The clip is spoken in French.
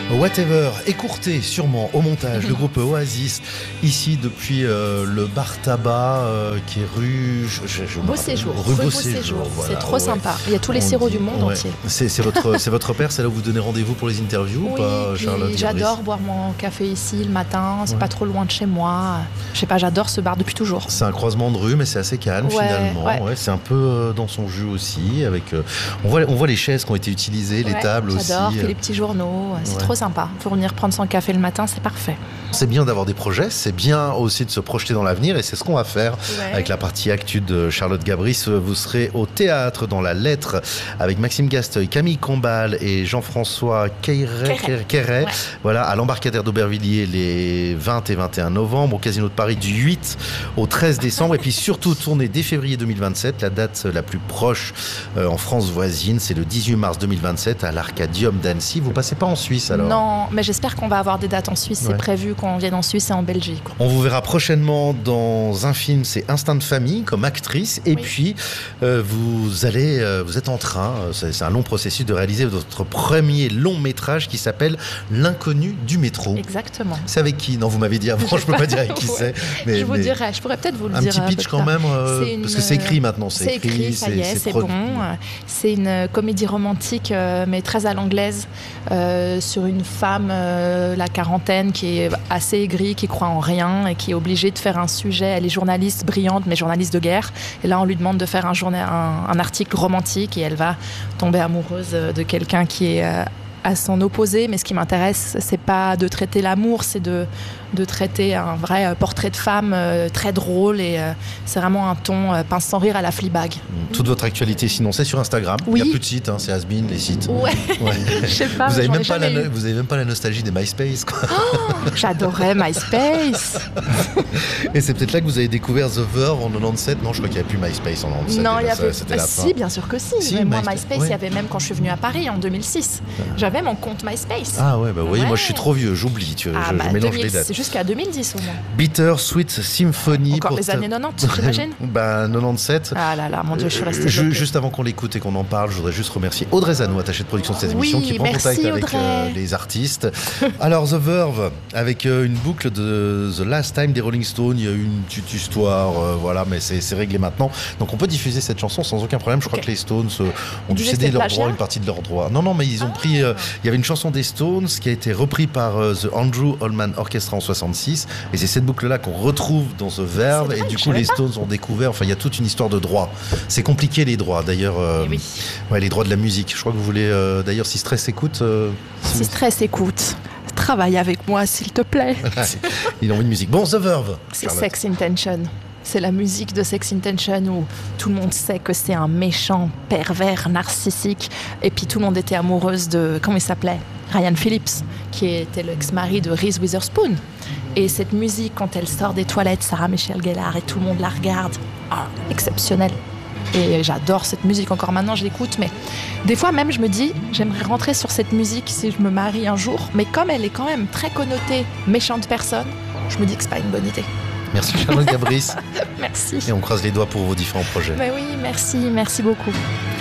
Whatever, écourté sûrement au montage, le groupe Oasis, ici depuis le bar tabac qui est rue... Beau Séjour. Rue Beau Séjour. Voilà, c'est trop sympa. Il y a tous les sirops du monde entier. C'est votre père, c'est là où vous donnez rendez-vous pour les interviews ou pas, Charlotte Gabris? J'adore boire mon café ici le matin, c'est pas trop loin de chez moi. Je sais pas, j'adore ce bar depuis toujours. C'est un croisement de rue, mais c'est assez calme finalement. Ouais, c'est un peu dans son jus aussi. Avec, on voit les chaises qui ont été utilisées, les tables aussi. J'adore, fait les petits journaux, c'est trop sympa. Pour venir prendre son café le matin, c'est parfait. C'est bien d'avoir des projets, c'est bien aussi de se projeter dans l'avenir et c'est ce qu'on va faire avec la partie actu de Charlotte Gabris. Vous serez au théâtre dans La Lettre avec Maxime Gasteuil, Camille Combal et Jean-François Quéret. Voilà, à l'embarcadère d'Aubervilliers les 20 et 21 novembre, au Casino de Paris du 8 au 13 décembre et puis surtout tournée dès février 2027. La date la plus proche en France voisine, c'est le 18 mars 2027 à l'Arcadium d'Annecy. Vous passez pas en Suisse alors? Non, mais j'espère qu'on va avoir des dates en Suisse. C'est prévu qu'on vienne en Suisse et en Belgique. On vous verra prochainement dans un film, c'est Instinct de famille, comme actrice. Et puis, vous êtes en train, c'est un long processus, de réaliser votre premier long métrage qui s'appelle L'inconnu du métro. Exactement. C'est avec qui? Non, vous m'avez dit avant, je peux pas dire avec qui c'est. Mais, je vous dirai, je pourrais peut-être vous le dire. Un petit pitch quand même, parce que c'est écrit maintenant. C'est écrit, ça y est, c'est bon. C'est une comédie romantique, mais très à l'anglaise, sur une femme, la quarantaine, qui est assez aigrie, qui croit en rien et qui est obligée de faire un sujet. Elle est journaliste brillante, mais journaliste de guerre. Et là, on lui demande de faire un article romantique et elle va tomber amoureuse de quelqu'un qui est à son opposé. Mais ce qui m'intéresse, c'est pas de traiter l'amour, c'est de traiter un vrai portrait de femme très drôle et c'est vraiment un ton pince sans rire à la Fleabag. Toute votre actualité, sinon, c'est sur Instagram. Il n'y a plus de sites, c'est has-been, les sites. Je sais pas. Vous avez même pas la nostalgie des MySpace, quoi. Oh, j'adorais MySpace. Et c'est peut-être là que vous avez découvert The Verve en 97. Non, je crois qu'il n'y avait plus MySpace en 97. Non, il y avait. C'était la fin. Si, bien sûr que si. Mais moi, MySpace, il y avait même quand je suis venue à Paris en 2006. J'avais mon compte MySpace. Ah ouais, bah vous voyez, moi je suis trop vieux, j'oublie. Je mélange les dates. C'est jusqu'à 2010 au moins. Bitter Sweet Symphony. Encore les années 90, j'imagine. 97. Ah là là, mon Dieu, je suis restée. Juste avant qu'on l'écoute et qu'on en parle, je voudrais juste remercier Audrey Zano, attachée de production de cette émission, qui prend contact avec les artistes. Alors, The Verve, avec une boucle de The Last Time des Rolling Stones, il y a eu une petite histoire, voilà, mais c'est réglé maintenant. Donc on peut diffuser cette chanson sans aucun problème. Je crois que les Stones ont dû céder leurs droits, une partie de leurs droits. Non, mais ils ont pris. Il y avait une chanson des Stones qui a été reprise par The Andrew Allman Orchestra en 66, et c'est cette boucle-là qu'on retrouve dans The Verve, et du coup les Stones ont découvert. Enfin, il y a toute une histoire de droits. C'est compliqué les droits. D'ailleurs, les droits de la musique. Je crois que vous voulez. D'ailleurs, si Stress écoute. Si Stress écoute. Travaille avec moi, s'il te plaît. Il a envie de musique. Bon, The Verve. C'est Sex Intention. C'est la musique de Sex Intention où tout le monde sait que c'est un méchant, pervers, narcissique. Et puis tout le monde était amoureuse de... Comment il s'appelait ? Ryan Phillips, qui était l'ex-mari de Reese Witherspoon. Et cette musique, quand elle sort des toilettes, Sarah Michelle Gellar, et tout le monde la regarde, exceptionnel. Et j'adore cette musique, encore maintenant je l'écoute, mais des fois même je me dis, j'aimerais rentrer sur cette musique si je me marie un jour, mais comme elle est quand même très connotée méchante personne, je me dis que c'est pas une bonne idée. Merci Charlotte Gabris. Merci. Et on croise les doigts pour vos différents projets. Mais oui, merci beaucoup.